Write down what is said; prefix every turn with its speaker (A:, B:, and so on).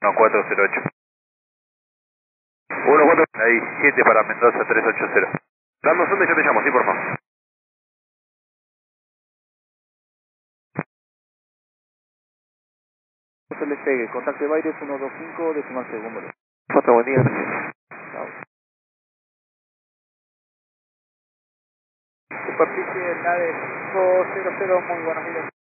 A: 1408. 14, la 17 para Mendoza 380. Dame un segundo y yo te llamo, sí, por favor.
B: Se les pegue, contacto de Baires 125, decimal segundo.
C: Foto, buen día.
B: Chao. Superficie, nave 500, muy buenos días.